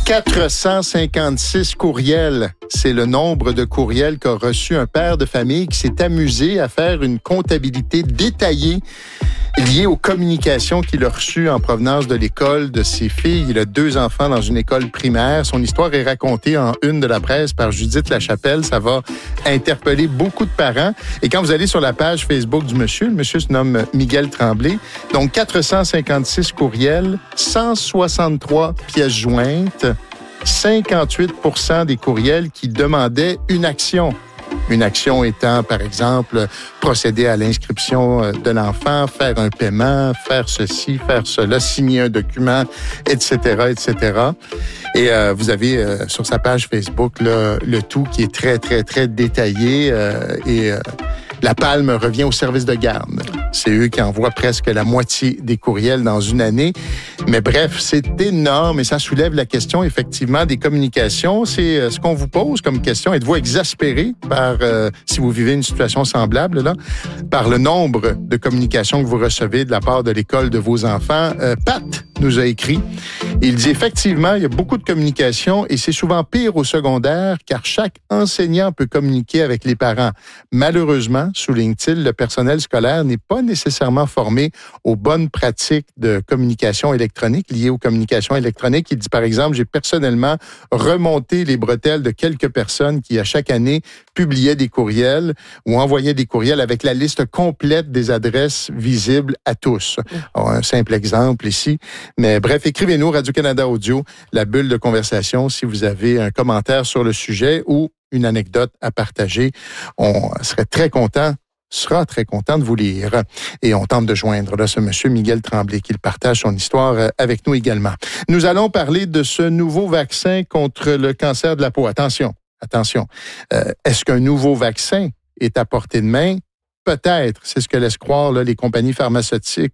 456 courriels. C'est le nombre de courriels qu'a reçu un père de famille qui s'est amusé à faire une comptabilité détaillée liée aux communications qu'il a reçues en provenance de l'école de ses filles. Il a 2 enfants dans une école primaire. Son histoire est racontée en une de la presse par Judith Lachapelle. Ça va interpeller beaucoup de parents. Et quand vous allez sur la page Facebook du monsieur, le monsieur se nomme Miguel Tremblay. Donc, 456 courriels, 163 pièces jointes, 58% des courriels qui demandaient une action. Une action étant, par exemple, procéder à l'inscription de l'enfant, faire un paiement, faire ceci, faire cela, signer un document, etc., etc. Et vous avez sur sa page Facebook là, le tout qui est très, très, très détaillé et la palme revient au service de garde. C'est eux qui envoient presque la moitié des courriels dans une année. Mais bref, c'est énorme et ça soulève la question, effectivement, des communications. C'est ce qu'on vous pose comme question. Êtes-vous exaspéré par, si vous vivez une situation semblable, là, par le nombre de communications que vous recevez de la part de l'école de vos enfants? Pat nous a écrit. Il dit effectivement, il y a beaucoup de communication et c'est souvent pire au secondaire car chaque enseignant peut communiquer avec les parents. Malheureusement, souligne-t-il, le personnel scolaire n'est pas nécessairement formé aux bonnes pratiques de communication électronique liées aux communications électroniques. Il dit par exemple, j'ai personnellement remonté les bretelles de quelques personnes qui à chaque année publiaient des courriels ou envoyaient des courriels avec la liste complète des adresses visibles à tous. Alors, un simple exemple ici. Mais bref, écrivez-nous Radio-Canada Audio, la bulle de conversation, si vous avez un commentaire sur le sujet ou une anecdote à partager. On sera très content de vous lire. Et on tente de joindre là ce monsieur Miguel Tremblay qui partage son histoire avec nous également. Nous allons parler de ce nouveau vaccin contre le cancer de la peau. Attention. Est-ce qu'un nouveau vaccin est à portée de main? Peut-être, c'est ce que laissent croire là, les compagnies pharmaceutiques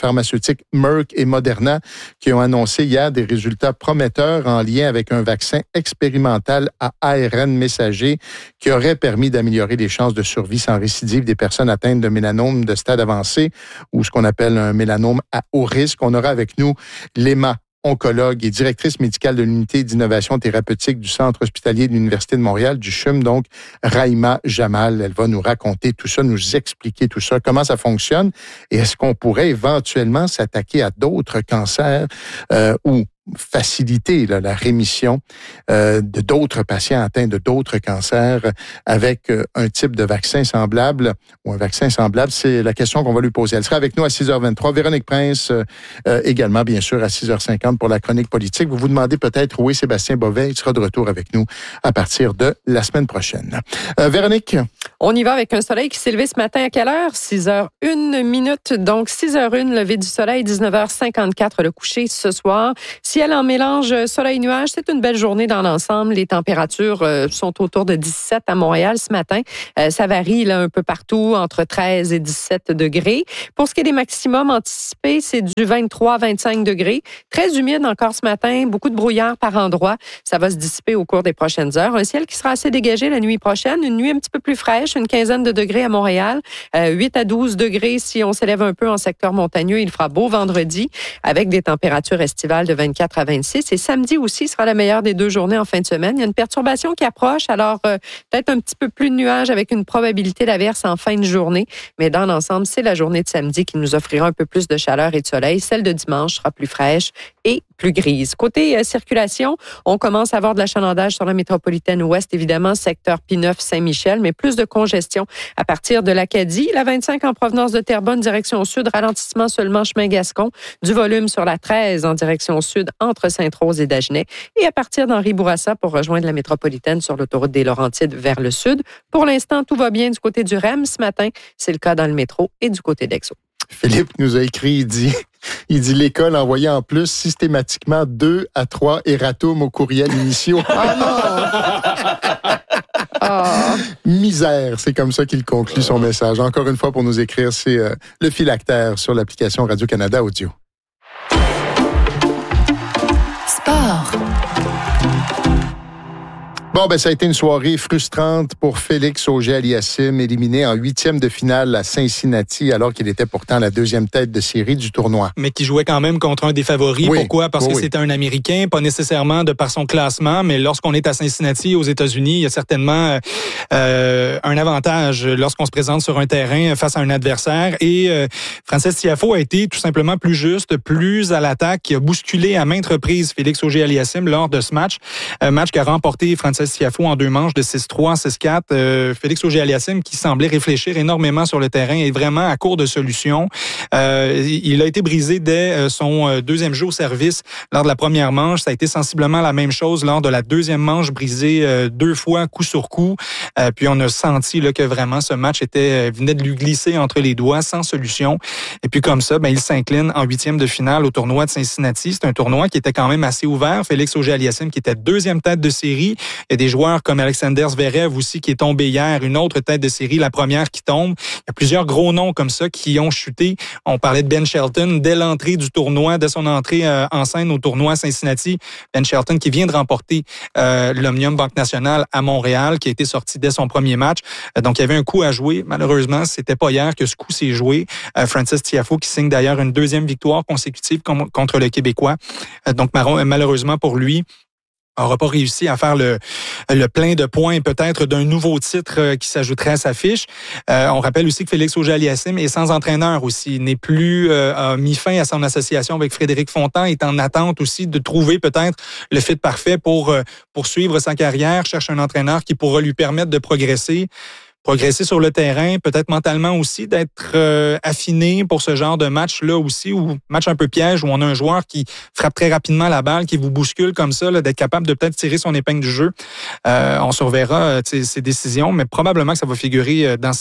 Merck et Moderna qui ont annoncé hier des résultats prometteurs en lien avec un vaccin expérimental à ARN messager qui aurait permis d'améliorer les chances de survie sans récidive des personnes atteintes de mélanome de stade avancé ou ce qu'on appelle un mélanome à haut risque. On aura avec nous Léma, oncologue et directrice médicale de l'unité d'innovation thérapeutique du Centre hospitalier de l'Université de Montréal, du CHUM, donc Rahima Jamal. Elle va nous raconter tout ça, nous expliquer tout ça, comment ça fonctionne et est-ce qu'on pourrait éventuellement s'attaquer à d'autres cancers ou faciliter là, la rémission de d'autres patients atteints de d'autres cancers avec un type de vaccin semblable ou un vaccin semblable. C'est la question qu'on va lui poser. Elle sera avec nous à 6h23. Véronique Prince également, bien sûr, à 6h50 pour la chronique politique. Vous vous demandez peut-être où est Sébastien Bovet. Il sera de retour avec nous à partir de la semaine prochaine. Véronique? On y va avec un soleil qui s'est levé ce matin à quelle heure? 6h01. Donc 6h01, lever du soleil, 19h54 le coucher ce soir. Ciel en mélange soleil-nuage, c'est une belle journée dans l'ensemble. Les températures sont autour de 17 à Montréal ce matin. Ça varie là, un peu partout, entre 13 et 17 degrés. Pour ce qui est des maximums anticipés, c'est du 23 à 25 degrés. Très humide encore ce matin, beaucoup de brouillard par endroits. Ça va se dissiper au cours des prochaines heures. Un ciel qui sera assez dégagé la nuit prochaine. Une nuit un petit peu plus fraîche, une quinzaine de degrés à Montréal. 8 à 12 degrés si on s'élève un peu en secteur montagneux. Il fera beau vendredi avec des températures estivales de 24 à 26. Et samedi aussi sera la meilleure des 2 journées en fin de semaine. Il y a une perturbation qui approche, alors peut-être un petit peu plus de nuages avec une probabilité d'averse en fin de journée. Mais dans l'ensemble, c'est la journée de samedi qui nous offrira un peu plus de chaleur et de soleil. Celle de dimanche sera plus fraîche et plus grise. Côté circulation, on commence à avoir de l'achalandage sur la métropolitaine ouest, évidemment, secteur P9-Saint-Michel, mais plus de congestion à partir de l'Acadie. La 25 en provenance de Terrebonne, direction sud, ralentissement seulement chemin Gascon. Du volume sur la 13 en direction sud entre Sainte-Rose et Dagenais. Et à partir d'Henri Bourassa pour rejoindre la métropolitaine sur l'autoroute des Laurentides vers le sud. Pour l'instant, tout va bien du côté du REM ce matin. C'est le cas dans le métro et du côté d'Exo. Philippe nous a écrit, il dit l'école envoyait en plus systématiquement 2 à 3 erratums aux courriels initiaux. Misère, c'est comme ça qu'il conclut son message. Encore une fois, pour nous écrire, c'est le phylactère sur l'application Radio-Canada Audio. Sport. Bon, ça a été une soirée frustrante pour Félix Auger-Aliassime, éliminé en 8e de finale à Cincinnati, alors qu'il était pourtant la 2e tête de série du tournoi. Mais qui jouait quand même contre un des favoris. Oui. Pourquoi? Parce que c'était un Américain, pas nécessairement de par son classement, mais lorsqu'on est à Cincinnati, aux États-Unis, il y a certainement un avantage lorsqu'on se présente sur un terrain face à un adversaire. Et Frances Tiafoe a été tout simplement plus juste, plus à l'attaque, qui a bousculé à maintes reprises Félix Auger-Aliassime lors de ce match. Un match qui a remporté Frances Tiafoe en 2 manches de 6-3, 6-4. Félix Auger-Aliassime qui semblait réfléchir énormément sur le terrain et vraiment à court de solutions. Il a été brisé dès son 2e jeu au service lors de la première manche. Ça a été sensiblement la même chose lors de la 2e manche, brisé 2 fois coup sur coup. Puis on a senti là, que vraiment ce match venait de lui glisser entre les doigts sans solution. Et puis comme ça, il s'incline en 8e de finale au tournoi de Cincinnati. C'est un tournoi qui était quand même assez ouvert. Félix Auger-Aliassime qui était 2e tête de série. Il y a des joueurs comme Alexander Zverev aussi qui est tombé hier, une autre tête de série, la première qui tombe. Il y a plusieurs gros noms comme ça qui ont chuté. On parlait de Ben Shelton dès l'entrée du tournoi, dès son entrée en scène au tournoi à Cincinnati. Ben Shelton qui vient de remporter l'Omnium Banque Nationale à Montréal, qui a été sorti dès son premier match. Donc il y avait un coup à jouer. Malheureusement, c'était pas hier que ce coup s'est joué. Frances Tiafoe qui signe d'ailleurs une 2e victoire consécutive contre le Québécois. Donc malheureusement pour lui, n'aura pas réussi à faire le plein de points peut-être d'un nouveau titre qui s'ajouterait à sa fiche. On rappelle aussi que Félix Auger-Aliassime est sans entraîneur aussi. Il n'est plus a mis fin à son association avec Frédéric Fontan. Il est en attente aussi de trouver peut-être le fit parfait pour poursuivre sa carrière. Cherche un entraîneur qui pourra lui permettre de progresser sur le terrain, peut-être mentalement aussi, d'être affiné pour ce genre de match-là aussi, ou match un peu piège, où on a un joueur qui frappe très rapidement la balle, qui vous bouscule comme ça, là, d'être capable de peut-être tirer son épingle du jeu. On surveillera ses décisions, mais probablement que ça va figurer dans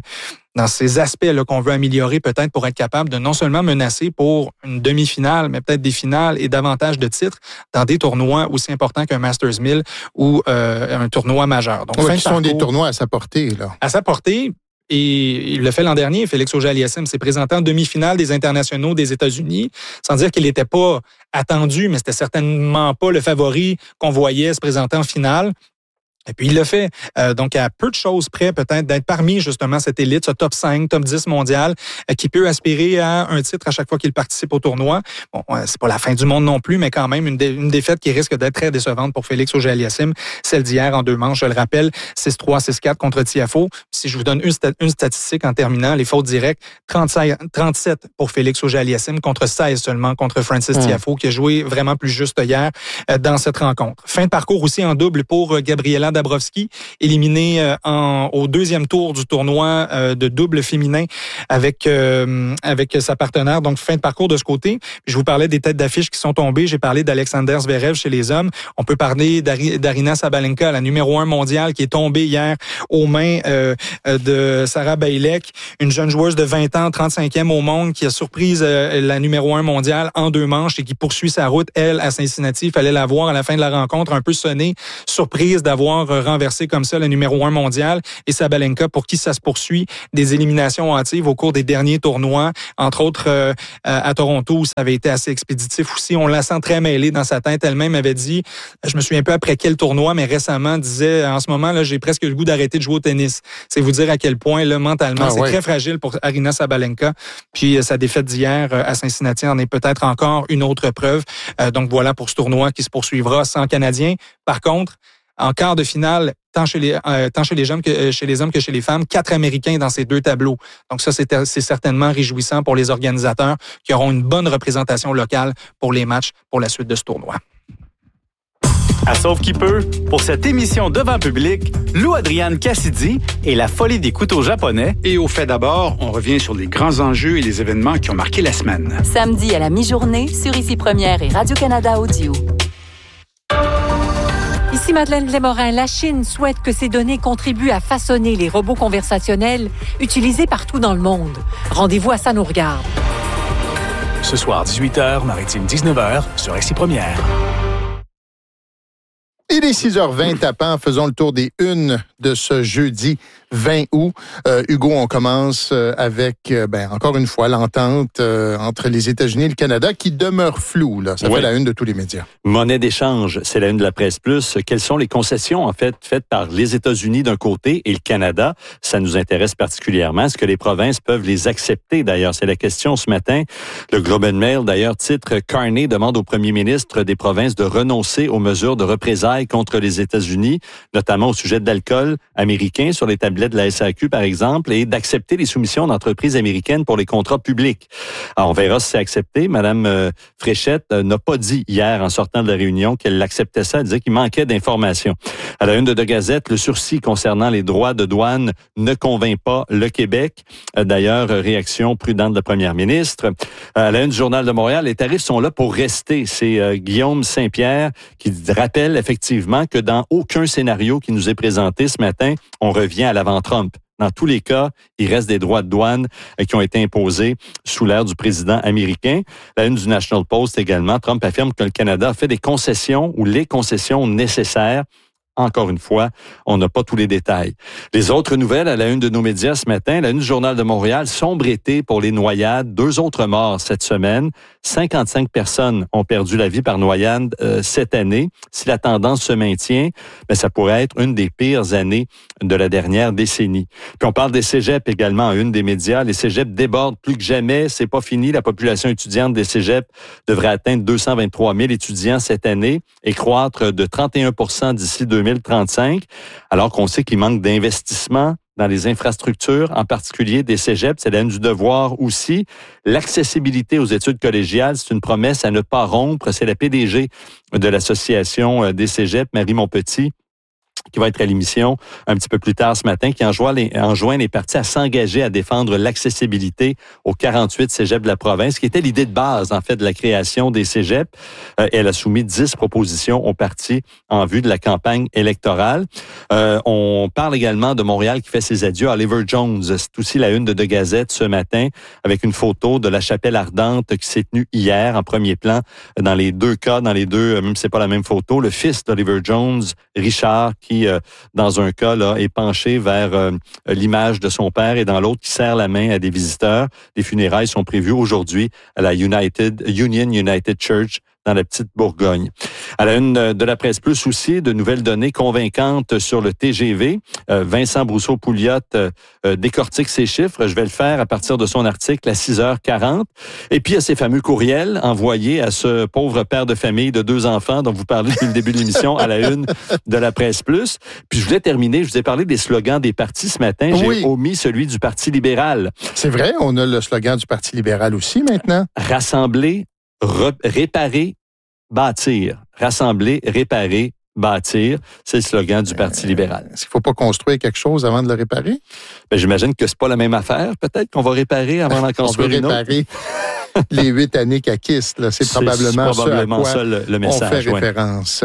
ces aspects là qu'on veut améliorer peut-être pour être capable de non seulement menacer pour une demi-finale, mais peut-être des finales et davantage de titres dans des tournois aussi importants qu'un Masters 1000 ou un tournoi majeur. Donc, qui sont des tournois à sa portée, là. À sa portée. Et il l'a fait l'an dernier. Félix Auger-Aliassime s'est présenté en demi-finale des internationaux des États-Unis, sans dire qu'il n'était pas attendu, mais c'était certainement pas le favori qu'on voyait se présenter en finale. Et puis, il l'a fait. Donc, à peu de choses près, peut-être, d'être parmi, justement, cette élite, ce top 5, top 10 mondial, qui peut aspirer à un titre à chaque fois qu'il participe au tournoi. Bon, c'est pas la fin du monde non plus, mais quand même, une défaite qui risque d'être très décevante pour Félix Auger-Aliassime. Celle d'hier, en 2 manches, je le rappelle, 6-3, 6-4 contre Tiafoe. Si je vous donne une statistique en terminant, les fautes directes, 37 pour Félix Auger-Aliassime contre 16 seulement contre Frances Tiafoe, qui a joué vraiment plus juste hier dans cette rencontre. Fin de parcours aussi en double pour Gabriela Dabrowski, éliminée au 2e tour du tournoi de double féminin avec sa partenaire. Donc, fin de parcours de ce côté. Puis, je vous parlais des têtes d'affiche qui sont tombées. J'ai parlé d'Alexander Zverev chez les hommes. On peut parler d'Aryna Sabalenka, la numéro 1 mondiale, qui est tombée hier aux mains de Sarah Bailek, une jeune joueuse de 20 ans, 35e au monde, qui a surprise la numéro 1 mondiale en 2 manches et qui poursuit sa route, elle, à Cincinnati. Il fallait la voir à la fin de la rencontre, un peu sonnée, surprise d'avoir renversé comme ça le numéro 1 mondial, et Sabalenka, pour qui ça se poursuit, des éliminations hâtives au cours des derniers tournois, entre autres à Toronto, où ça avait été assez expéditif aussi. On la sent très mêlée dans sa tête. Elle-même avait dit, je me souviens pas après quel tournoi, mais récemment disait, en ce moment, là, j'ai presque le goût d'arrêter de jouer au tennis. C'est vous dire à quel point, là, mentalement, c'est très fragile pour Aryna Sabalenka. Puis sa défaite d'hier à Cincinnati en est peut-être encore une autre preuve. Donc voilà pour ce tournoi qui se poursuivra sans Canadiens. Par contre, en quart de finale, tant chez les hommes que chez les femmes, 4 Américains dans ces 2 tableaux. Donc ça, c'est certainement réjouissant pour les organisateurs qui auront une bonne représentation locale pour les matchs pour la suite de ce tournoi. À Sauve qui peut, pour cette émission devant public, Lou Adrienne Cassidy et la folie des couteaux japonais. Et au fait d'abord, on revient sur les grands enjeux et les événements qui ont marqué la semaine. Samedi à la mi-journée sur Ici Première et Radio-Canada Audio. Ici Madeleine Blais-Morin. La Chine souhaite que ces données contribuent à façonner les robots conversationnels utilisés partout dans le monde. Rendez-vous à Ça nous regarde. Ce soir, 18h, Maritime 19h, sur Ici Première. Il est 6h20 tapant. Faisons le tour des unes de ce jeudi 20 août. Hugo, on commence avec, encore une fois, l'entente entre les États-Unis et le Canada qui demeure floue. Là. Ça fait la une de tous les médias. Monnaie d'échange, c'est la une de la Presse Plus. Quelles sont les concessions, en fait, faites par les États-Unis d'un côté et le Canada? Ça nous intéresse particulièrement. Est-ce que les provinces peuvent les accepter, d'ailleurs? C'est la question ce matin. Le Globe and Mail, d'ailleurs, titre « Carney demande au premier ministre des provinces de renoncer aux mesures de représailles contre les États-Unis, notamment au sujet de l'alcool américain sur les tablettes de la SAQ, par exemple, et d'accepter les soumissions d'entreprises américaines pour les contrats publics. » Alors, on verra si c'est accepté. Madame Fréchette n'a pas dit hier, en sortant de la réunion, qu'elle l'acceptait ça. Elle disait qu'il manquait d'informations. À la une de Gazette, le sursis concernant les droits de douane ne convainc pas le Québec. D'ailleurs, réaction prudente de la première ministre. À la une du Journal de Montréal, les tarifs sont là pour rester. C'est Guillaume Saint-Pierre qui rappelle effectivement que dans aucun scénario qui nous est présenté ce matin, on revient à l'avant-Trump. Dans tous les cas, il reste des droits de douane qui ont été imposés sous l'ère du président américain. La une du National Post également, Trump affirme que le Canada a fait des concessions ou les concessions nécessaires. Encore une fois, on n'a pas tous les détails. Les autres nouvelles à la une de nos médias ce matin, la une du Journal de Montréal, sombre été pour les noyades. 2 autres morts cette semaine. 55 personnes ont perdu la vie par noyade cette année. Si la tendance se maintient, ça pourrait être une des pires années de la dernière décennie. Puis on parle des cégeps également à une des médias. Les cégeps débordent plus que jamais. C'est pas fini. La population étudiante des cégeps devrait atteindre 223 000 étudiants cette année et croître de 31 % d'ici 2035, alors qu'on sait qu'il manque d'investissement dans les infrastructures, en particulier des cégeps. C'est la une du Devoir aussi. L'accessibilité aux études collégiales, c'est une promesse à ne pas rompre. C'est la PDG de l'Association des cégeps, Marie Montpetit, qui va être à l'émission un petit peu plus tard ce matin, qui enjoint les partis à s'engager à défendre l'accessibilité aux 48 cégeps de la province, qui était l'idée de base, en fait, de la création des cégeps. Elle a soumis 10 propositions aux partis en vue de la campagne électorale. On parle également de Montréal qui fait ses adieux à Oliver Jones. C'est aussi la une de Gazette ce matin, avec une photo de la chapelle ardente qui s'est tenue hier en premier plan. Dans les deux cas, même si c'est pas la même photo, le fils d'Oliver Jones, Richard, qui, dans un cas, là, est penché vers l'image de son père et dans l'autre, qui serre la main à des visiteurs. Les funérailles sont prévues aujourd'hui à la Union United Church dans la petite Bourgogne. À la une de la Presse Plus aussi, de nouvelles données convaincantes sur le TGV. Vincent Brousseau-Pouliot décortique ses chiffres. Je vais le faire à partir de son article à 6h40. Et puis, il y a ces fameux courriels envoyés à ce pauvre père de famille de 2 enfants dont vous parlez depuis le début de l'émission à la une de la Presse Plus. Puis, je voulais terminer. Je vous ai parlé des slogans des partis ce matin. J'ai omis celui du Parti libéral. C'est vrai, on a le slogan du Parti libéral aussi maintenant. Rassembler, réparer, bâtir. Rassembler, réparer, bâtir. C'est le slogan du Parti libéral. Est-ce qu'il ne faut pas construire quelque chose avant de le réparer? J'imagine que c'est pas la même affaire. Peut-être qu'on va réparer avant d'en construire une autre. On veut réparer les 8 années caquistes. Là. C'est probablement ça le message. On fait référence.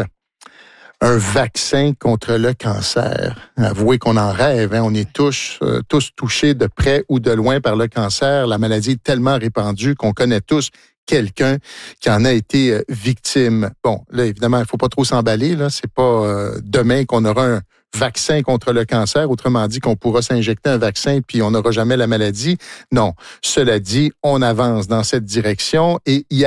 Un vaccin contre le cancer. Avouez qu'on en rêve. Hein? On est tous touchés de près ou de loin par le cancer. La maladie est tellement répandue qu'on connaît tous quelqu'un qui en a été victime. Bon, là, évidemment, il ne faut pas trop s'emballer. Là, c'est pas demain qu'on aura un vaccin contre le cancer, autrement dit qu'on pourra s'injecter un vaccin puis on n'aura jamais la maladie. Non. Cela dit, on avance dans cette direction et il y a